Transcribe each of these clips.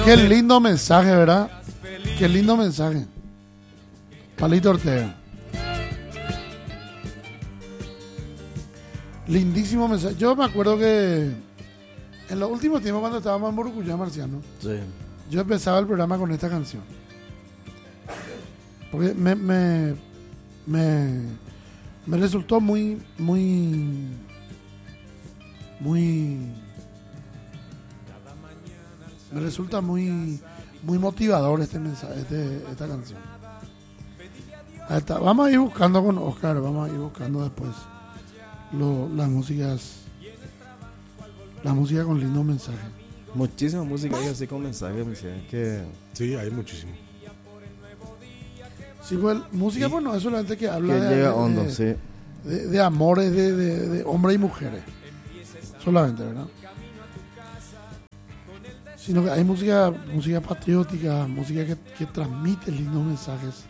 Qué lindo mensaje, ¿verdad? Qué lindo mensaje. Palito Ortega. Lindísimo mensaje. Yo me acuerdo que en los últimos tiempos cuando estábamos en Borucuyá, Marciano, Sí. yo empezaba el programa con esta canción. Porque me resultó muy me resulta muy motivador este mensaje, esta canción. Ahí está. Vamos a ir buscando con Oscar, vamos a ir buscando después las músicas con lindos mensajes. Muchísima música hay así con mensajes, que Sí, hay muchísimo. Sí, pues música, pues no es solamente que habla llega hondo, sí. de amores de hombres y mujeres. Solamente, ¿verdad? Sino que hay música patriótica, música que transmite lindos mensajes.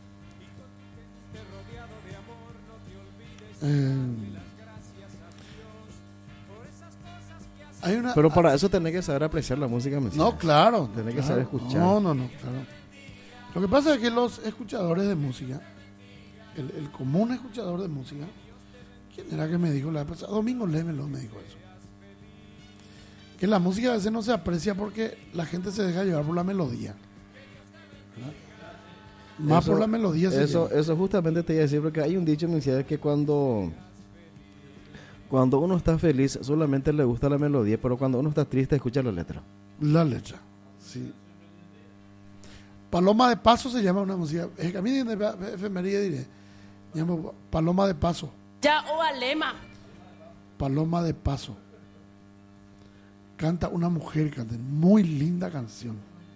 Pero para eso tenés que saber apreciar la música. No, claro. Tenés que saber escuchar. No, claro. Lo que pasa es que los escuchadores de música, el común escuchador de música, ¿quién era que me dijo la vez pasada? Domingo Lémelo me dijo eso. Que la música a veces no se aprecia porque la gente se deja llevar por la melodía. ¿Verdad? Más Eso, por la melodía. Eso justamente te iba a decir, porque hay un dicho en mi ciudad que cuando uno está feliz solamente le gusta la melodía, pero cuando uno está triste escucha la letra. La letra, sí. Paloma de Paso se llama una música. Es que a mí en efemería diré. Llamo Paloma de Paso. Ya o alema. Paloma de Paso. Canta una mujer, canta muy linda canción.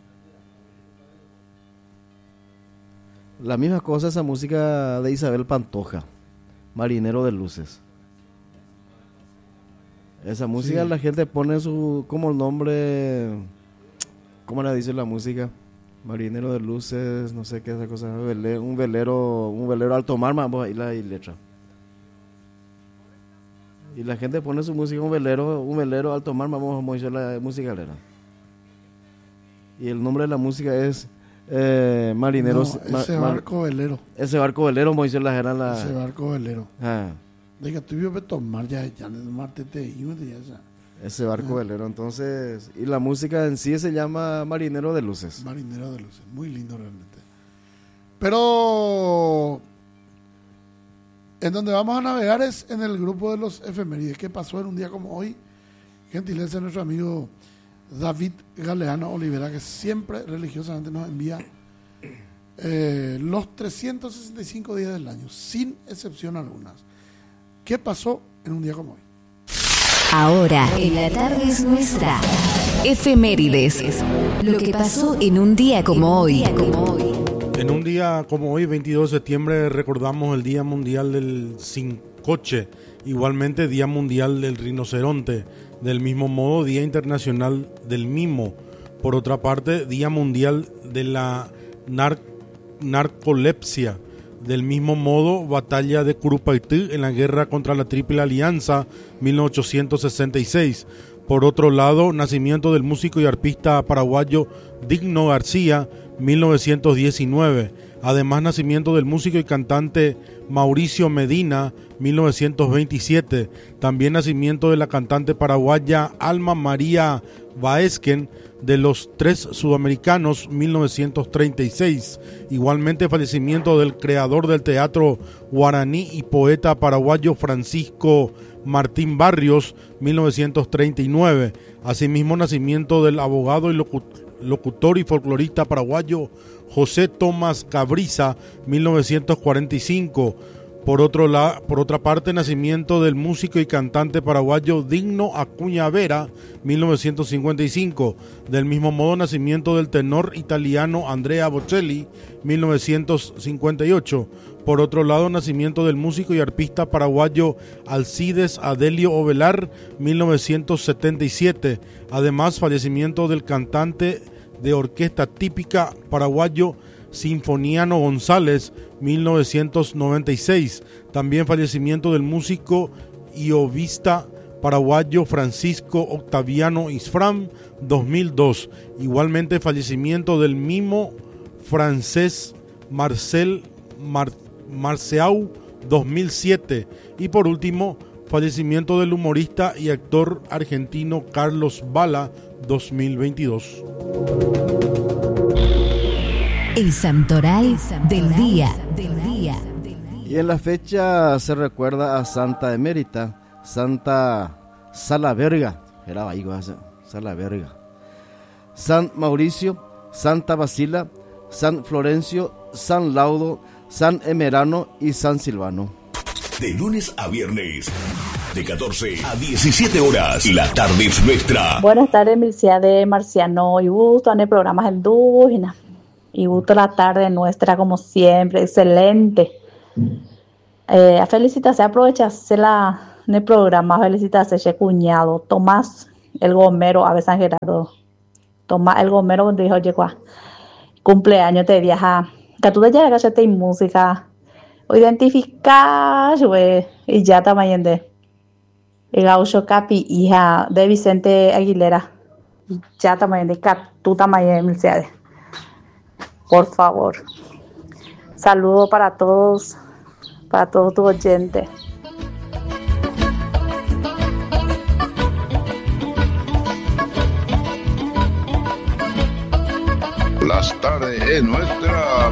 La misma cosa esa música de Isabel Pantoja, Marinero de Luces. Esa música, sí. La gente pone como el nombre, ¿cómo le dice la música? Marinero de Luces, no sé qué es esa cosa, un velero alto mar, vamos ahí la letra. Y la gente pone su música, un velero alto mar, vamos a hacer la música galera. Y el nombre de la música es Marineros. No, ese barco velero. Ese barco velero, Moisés la era la. Ese barco velero. Ah. Diga, tú ibas a tomar ya tomarte te iba ya. Ese barco velero, entonces. Y la música en sí se llama Marinero de Luces. Marinero de Luces, muy lindo realmente. Pero en donde vamos a navegar es en el grupo de los efemérides. ¿Qué pasó en un día como hoy? Gentileza de nuestro amigo David Galeano Olivera, que siempre religiosamente nos envía los 365 días del año, sin excepción algunas. ¿Qué pasó en un día como hoy? Ahora, en la tarde es nuestra. Efemérides. Lo que pasó en un día como hoy. En un día como hoy, 22 de septiembre, recordamos el Día Mundial del Sin Coche. Igualmente, Día Mundial del Rinoceronte. Del mismo modo, Día Internacional del Mimo. Por otra parte, Día Mundial de la Narcolepsia. Del mismo modo, Batalla de Curupaytí en la guerra contra la Triple Alianza, 1866. Por otro lado, nacimiento del músico y arpista paraguayo Digno García, 1919. Además, nacimiento del músico y cantante Mauricio Medina, 1927. También nacimiento de la cantante paraguaya Alma María Baezken, de los tres sudamericanos, 1936. Igualmente, fallecimiento del creador del teatro guaraní y poeta paraguayo Francisco Martín Barrios, 1939. Asimismo, nacimiento del abogado y locutor y folclorista paraguayo José Tomás Cabriza, 1945. Por otra parte, nacimiento del músico y cantante paraguayo Digno Acuña Vera, 1955. Del mismo modo, nacimiento del tenor italiano Andrea Bocelli, 1958. Por otro lado, nacimiento del músico y arpista paraguayo Alcides Adelio Ovelar, 1977. Además, fallecimiento del cantante de orquesta típica paraguayo Sinfoniano González, 1996. También fallecimiento del músico y obista paraguayo Francisco Octaviano Isfram, 2002. Igualmente fallecimiento del mimo francés Marcel Marceau, 2007. Y por último, fallecimiento del humorista y actor argentino Carlos Bala, 2022. El santoral del día. Y en la fecha se recuerda a Santa Emérita, Santa Salaverga, era ahí, Salaverga, San Mauricio, Santa Basila, San Florencio, San Laudo, San Emerano y San Silvano. De lunes a viernes, de 14 a 17 horas, la tarde es nuestra. Buenas tardes, Milcia de Marciano, y gusto en el programa del Dúgina. Y gusto la tarde nuestra, como siempre, excelente. A felicitarse, aprovecharse en el programa, felicitarse ese cuñado, Tomás el Gomero, a ver San Gerardo. Tomás el Gomero, cuando dijo, oye, cumpleaños te viaja, que tú te llegas a hacer música, o identificar, y ya también de Gaucho Capi, hija de Vicente Aguilera, y ya también de tú también, Milcia. Por favor, saludo para todos tus oyentes. Las tardes es nuestra.